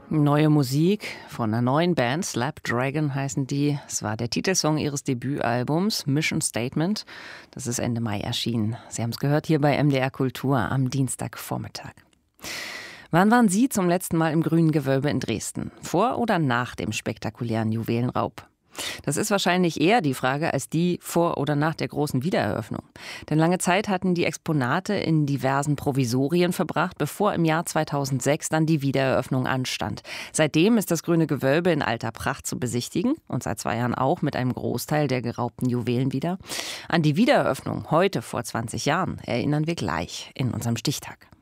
Neue Musik von einer neuen Band, Slapdragon heißen die. Es war der Titelsong ihres Debütalbums Mission Statement. Das ist Ende Mai erschienen. Sie haben es gehört hier bei MDR Kultur am Dienstagvormittag. Wann waren Sie zum letzten Mal im Grünen Gewölbe in Dresden? Vor oder nach dem spektakulären Juwelenraub? Das ist wahrscheinlich eher die Frage als die vor oder nach der großen Wiedereröffnung. Denn lange Zeit hatten die Exponate in diversen Provisorien verbracht, bevor im Jahr 2006 dann die Wiedereröffnung anstand. Seitdem ist das Grüne Gewölbe in alter Pracht zu besichtigen und seit 2 Jahren auch mit einem Großteil der geraubten Juwelen wieder. An die Wiedereröffnung heute vor 20 Jahren erinnern wir gleich in unserem Stichtag.